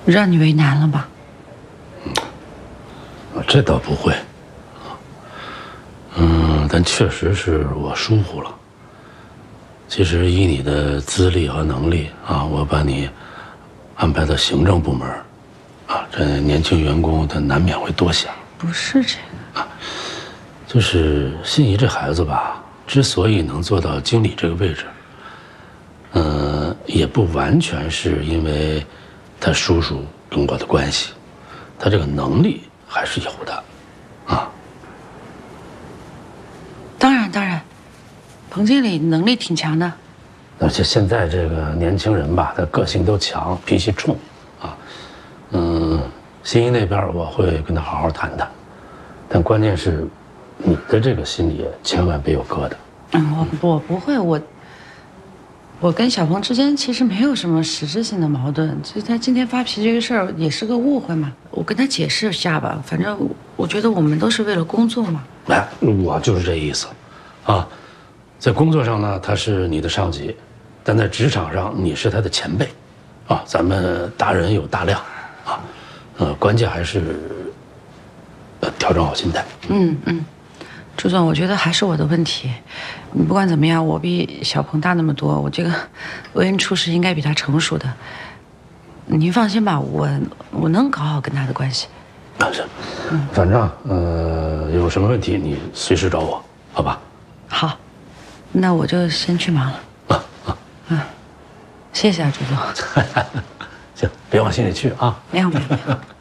让你为难了吧？ 这倒不会。但确实是我疏忽了。其实以你的资历和能力啊，我把你安排到行政部门，啊，这年轻员工他难免会多想。 不是这个， 就是心怡这孩子吧，之所以能做到经理这个位置，也不完全是因为他叔叔跟我的关系，他这个能力还是有的，啊。 当然，彭经理能力挺强的。 而且现在这个年轻人吧，他个性都强，脾气冲，啊，心怡那边我会跟他好好谈谈，但关键是，你的这个心里千万别有疙瘩。 我不会，我跟小鹏之间其实没有什么实质性的矛盾，就他今天发脾气这个事儿也是个误会嘛，我跟他解释一下吧，反正我觉得我们都是为了工作嘛。 哎，我就是这意思，啊，在工作上呢，他是你的上级，但在职场上你是他的前辈，啊，咱们大人有大量，啊，关键还是调整好心态。 朱总，我觉得还是我的问题。你不管怎么样，我比小鹏大那么多，我这个为人处事应该比他成熟的。您放心吧，我能搞好跟他的关系。 是，反正有什么问题你随时找我，好吧？ 好，那我就先去忙了。谢谢啊，朱总。 行，别往心里去啊。 没有。